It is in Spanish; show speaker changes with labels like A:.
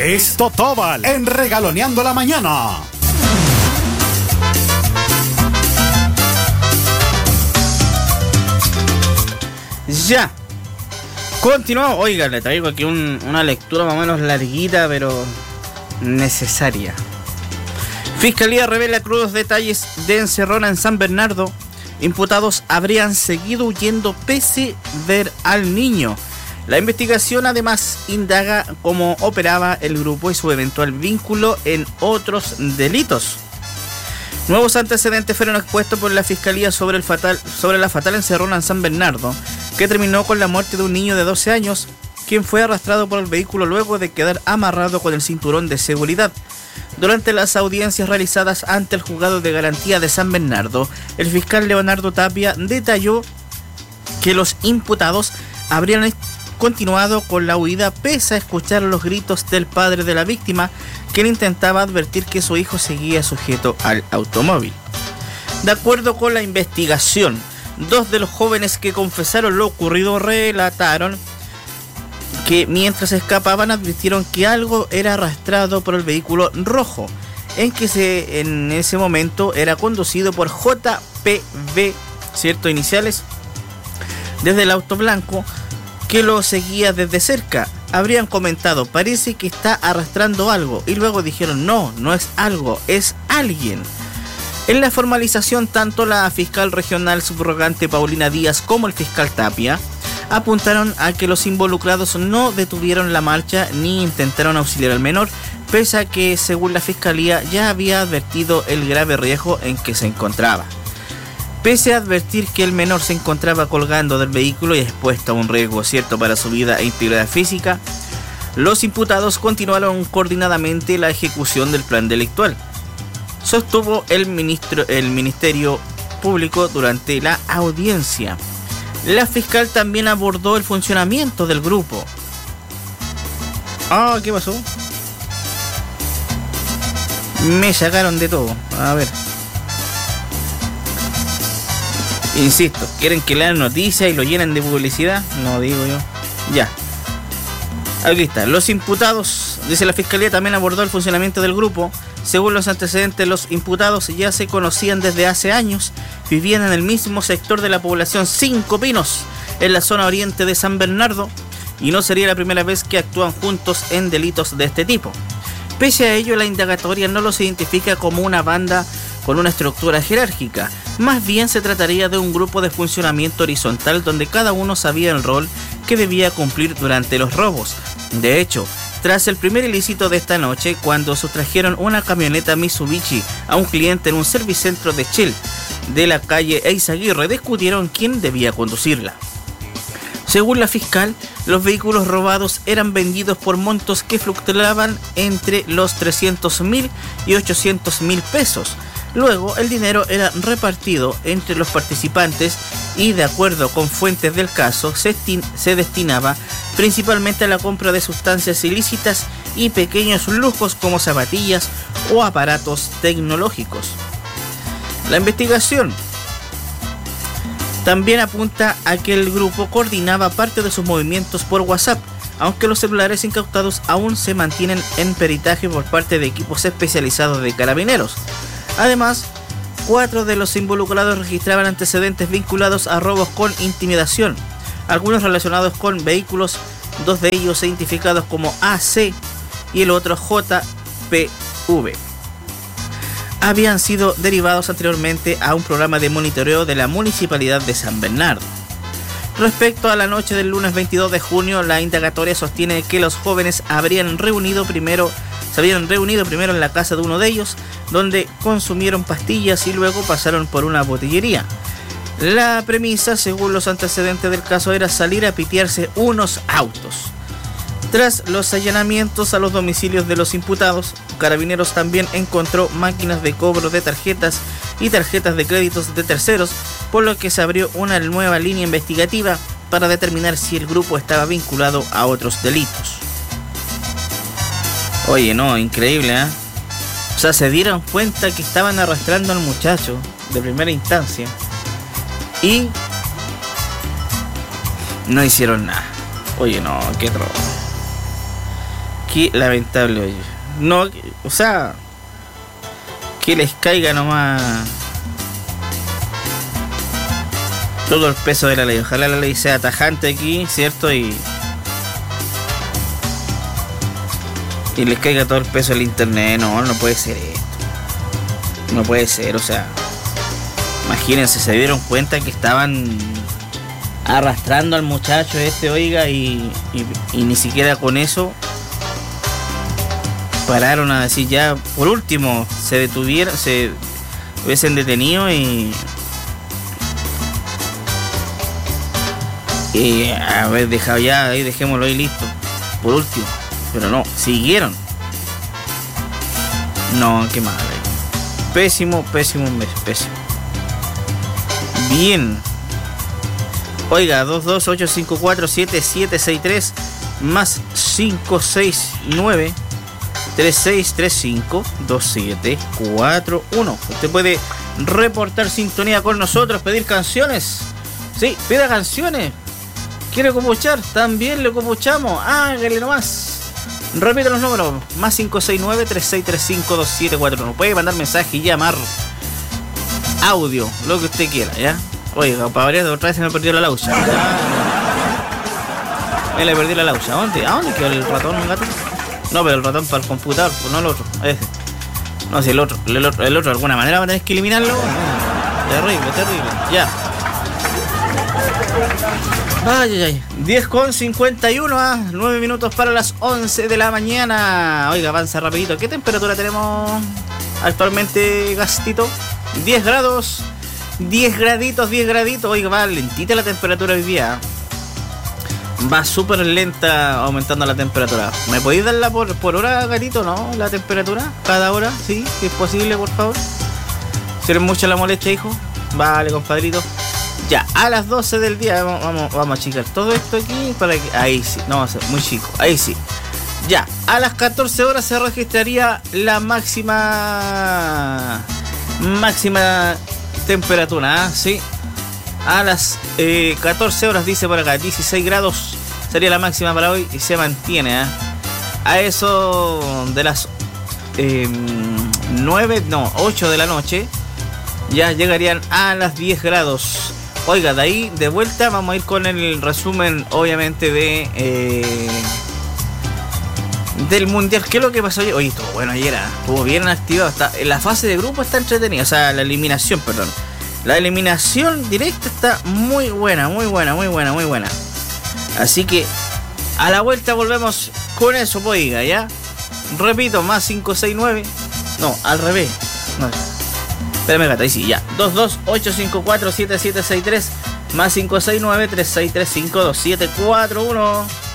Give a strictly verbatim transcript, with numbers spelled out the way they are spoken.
A: es Totóbal en Regaloneando la Mañana.
B: Ya. Continuamos. Oiga, le traigo aquí un, una lectura más o menos larguita, pero necesaria. Fiscalía revela crudos detalles de encerrona en San Bernardo. Imputados habrían seguido huyendo pese ver al niño. La investigación además indaga cómo operaba el grupo y su eventual vínculo en otros delitos. Nuevos antecedentes fueron expuestos por la Fiscalía sobre, el fatal, sobre la fatal encerrona en San Bernardo, que terminó con la muerte de un niño de doce años, quien fue arrastrado por el vehículo luego de quedar amarrado con el cinturón de seguridad. Durante las audiencias realizadas ante el Juzgado de Garantía de San Bernardo, el fiscal Leonardo Tapia detalló que los imputados habrían continuado con la huida pese a escuchar los gritos del padre de la víctima, quien intentaba advertir que su hijo seguía sujeto al automóvil. De acuerdo con la investigación, dos de los jóvenes que confesaron lo ocurrido relataron que mientras escapaban advirtieron que algo era arrastrado por el vehículo rojo, en que se, en ese momento era conducido por J P V, ¿cierto? Iniciales, desde el auto blanco, que lo seguía desde cerca. Habrían comentado, parece que está arrastrando algo, y luego dijeron, no, no es algo, es alguien. En la formalización, tanto la fiscal regional subrogante Paulina Díaz como el fiscal Tapia apuntaron a que los involucrados no detuvieron la marcha ni intentaron auxiliar al menor, pese a que, según la fiscalía, ya había advertido el grave riesgo en que se encontraba. Pese a advertir que el menor se encontraba colgando del vehículo y expuesto a un riesgo cierto para su vida e integridad física, los imputados continuaron coordinadamente la ejecución del plan delictual, sostuvo el, ministro, el Ministerio Público durante la audiencia. La fiscal también abordó el funcionamiento del grupo. Ah, ¿qué pasó? Me sacaron de todo. A ver. Insisto, ¿quieren que lean noticias y lo llenen de publicidad? No digo yo. Ya. Aquí está. Los imputados, dice la fiscalía, también abordó el funcionamiento del grupo. Según los antecedentes, los imputados ya se conocían desde hace años, vivían en el mismo sector de la población Cinco Pinos, en la zona oriente de San Bernardo, y no sería la primera vez que actúan juntos en delitos de este tipo. Pese a ello, la indagatoria no los identifica como una banda con una estructura jerárquica, más bien se trataría de un grupo de funcionamiento horizontal donde cada uno sabía el rol que debía cumplir durante los robos. De hecho, tras el primer ilícito de esta noche, cuando sustrajeron una camioneta Mitsubishi a un cliente en un servicentro de Shell de la calle Eizaguirre, discutieron quién debía conducirla. Según la fiscal, los vehículos robados eran vendidos por montos que fluctuaban entre los trescientos mil y ochocientos mil pesos. Luego, el dinero era repartido entre los participantes y, de acuerdo con fuentes del caso, se, estin- se destinaba principalmente a la compra de sustancias ilícitas y pequeños lujos como zapatillas o aparatos tecnológicos. La investigación también apunta a que el grupo coordinaba parte de sus movimientos por WhatsApp, aunque los celulares incautados aún se mantienen en peritaje por parte de equipos especializados de carabineros. Además, cuatro de los involucrados registraban antecedentes vinculados a robos con intimidación, algunos relacionados con vehículos, dos de ellos identificados como A C y el otro J P V. Habían sido derivados anteriormente a un programa de monitoreo de la Municipalidad de San Bernardo. Respecto a la noche del lunes veintidós de junio, la indagatoria sostiene que los jóvenes habrían reunido primero, se habían reunido primero en la casa de uno de ellos, donde consumieron pastillas y luego pasaron por una botillería. La premisa, según los antecedentes del caso, era salir a pitearse unos autos. Tras los allanamientos a los domicilios de los imputados, Carabineros también encontró máquinas de cobro de tarjetas y tarjetas de créditos de terceros, por lo que se abrió una nueva línea investigativa para determinar si el grupo estaba vinculado a otros delitos. Oye, no, increíble, ¿eh? O sea, se dieron cuenta que estaban arrastrando al muchacho de primera instancia y no hicieron nada. Oye, no, qué trozo. Qué lamentable, oye. No, o sea, que les caiga nomás todo el peso de la ley. Ojalá la ley sea tajante aquí, ¿cierto? Y y les caiga todo el peso del internet. No, no puede ser esto. No puede ser, o sea, imagínense, se dieron cuenta que estaban arrastrando al muchacho este, oiga, y, y, y ni siquiera con eso pararon a decir ya, por último, se detuvieron, se hubiesen detenido y y haber dejado ya, ahí dejémoslo ahí listo, por último, pero no, siguieron. No, qué mal. Pésimo, pésimo, pésimo. Bien. Oiga, dos dos ocho cinco cuatro siete siete seis tres más cinco seis nueve tres seis tres cinco dos siete cuatro uno. Usted puede reportar sintonía con nosotros, pedir canciones. Sí, pida canciones. ¿Quiere copuchar? También le copuchamos. Hágale nomás. Repito los números, más cinco seis nueve tres seis tres cinco dos siete cuatro uno. Puede mandar mensaje y llamar, audio, lo que usted quiera, ¿ya? Oiga, para variar, otra vez se me perdió la laucha. Me le perdí la laucha. ¿A dónde? ¿A dónde quedó el ratón, gato? No, pero el ratón para el computador, pues no el otro. Ese. No, si el otro, el otro, el otro de alguna manera va a tener que eliminarlo. Terrible, terrible. Ya. Ay, ay, ay. diez con cincuenta y uno, ¿ah? nueve minutos para las once de la mañana. Oiga, avanza rapidito. ¿Qué temperatura tenemos actualmente, Gastito? diez grados. diez graditos, diez graditos. Oiga, va lentita la temperatura hoy día. Va súper lenta aumentando la temperatura. ¿Me podéis darla por, por hora, gatito, no? La temperatura, cada hora, sí, si es posible, por favor. Si eres mucha la molestia, hijo. Vale, compadrito. Ya, a las doce del día vamos, vamos, vamos a achicar todo esto aquí para que... Ahí sí, no va a ser muy chico, ahí sí. Ya, a las catorce horas se registraría la máxima... Máxima temperatura, ¿eh? Sí. A las eh, catorce horas dice por acá, dieciséis grados sería la máxima para hoy y se mantiene, ¿eh? A eso de las eh, nueve, no, ocho de la noche ya llegarían a las diez grados. Oiga, de ahí de vuelta vamos a ir con el resumen, obviamente, de eh, del mundial. ¿Qué es lo que pasó ayer? Oye, estuvo bueno ayer, ¿eh? Estuvo bien activado. Está, en la fase de grupo está entretenida, o sea, la eliminación, perdón. La eliminación directa está muy buena, muy buena, muy buena, muy buena. Así que a la vuelta volvemos con eso, oiga, ¿ya? Repito, más cinco seis nueve. No, al revés. No. Espérame, gata, ahí sí, ya. dos dos ocho cinco cuatro siete siete seis tres más cinco seis nueve tres seis tres cinco dos siete cuatro uno.